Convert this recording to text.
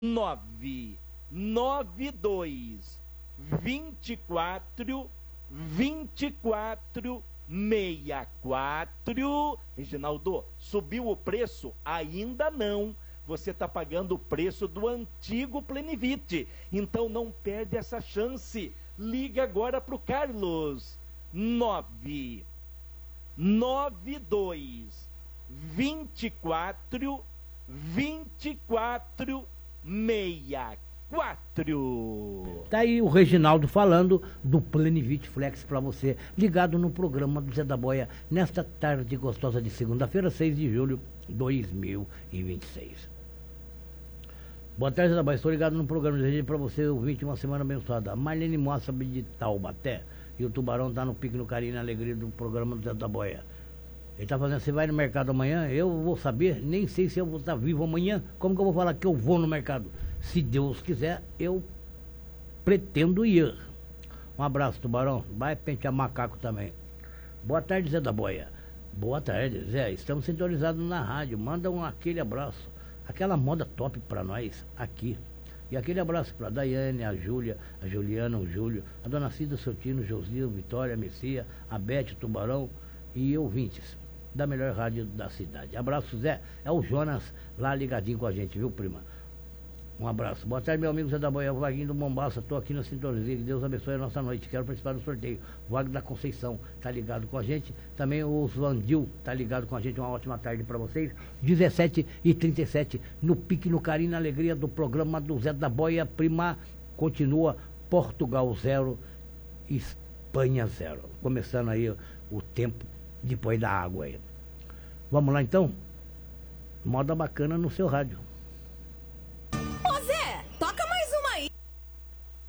992 24 24 64. Reginaldo, subiu o preço? Ainda não. Você está pagando o preço do antigo Plenivite. Então não perde essa chance. Liga agora para o Carlos. 992 24 24 64. Tá aí o Reginaldo falando do Plenivite Flex para você, ligado no programa do Zé da Boia, nesta tarde gostosa de segunda-feira, 6 de julho de 2026. Boa tarde, Zé da Boia. Estou ligado no programa, desejo para você, ouvinte, uma semana abençoada. Marlene Moça de Taubaté, e o Tubarão tá no pique, no carinho, na alegria do programa do Zé da Boia. Ele tá fazendo, você vai no mercado amanhã? Eu vou saber, nem sei se eu vou estar vivo amanhã. Como que eu vou falar que eu vou no mercado? Se Deus quiser, eu pretendo ir. Um abraço, Tubarão. Vai pentear macaco também. Boa tarde, Zé da Boia. Boa tarde, Zé. Estamos sintonizados na rádio. Manda aquele abraço. Aquela moda top pra nós aqui. E aquele abraço pra Daiane, a Júlia, a Juliana, o Júlio, a Dona Cida, Sotino, Josil, Vitória, a Messia, a Bete, o Tubarão e ouvintes da melhor rádio da cidade. Abraço, Zé. É o Jonas lá ligadinho com a gente, viu, prima? Um abraço. Boa tarde, meu amigo Zé da Boia, Vaguinho do Mombaça. Estou aqui na sintonia. Que Deus abençoe a nossa noite. Quero participar do sorteio. Wagner da Conceição tá ligado com a gente. Também o Oslandil tá ligado com a gente. Uma ótima tarde para vocês. 17h37 no pique, no carinho, na alegria do programa do Zé da Boia. Prima, continua Portugal 0, Espanha 0. Começando aí o tempo depois da água aí. Vamos lá então? Moda bacana no seu rádio.